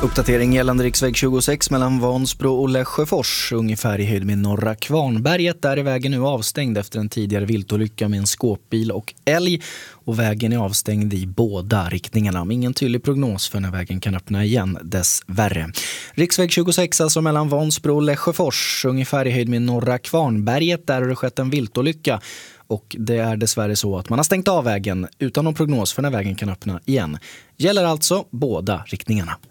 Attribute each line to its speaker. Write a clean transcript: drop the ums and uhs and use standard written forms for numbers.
Speaker 1: Uppdatering gällande riksväg 26 mellan Vansbro och Lesjöfors, ungefär i höjd med Norra Kvarnberget. Där är vägen nu avstängd efter en tidigare viltolycka med en skåpbil och älg. Och vägen är avstängd i båda riktningarna. Ingen tydlig prognos för när vägen kan öppna igen, dessvärre. Riksväg 26 alltså mellan Vansbro och Lesjöfors, ungefär i höjd med Norra Kvarnberget. Där har det skett en viltolycka. Och det är dessvärre så att man har stängt av vägen utan någon prognos för när vägen kan öppna igen. Gäller alltså båda riktningarna.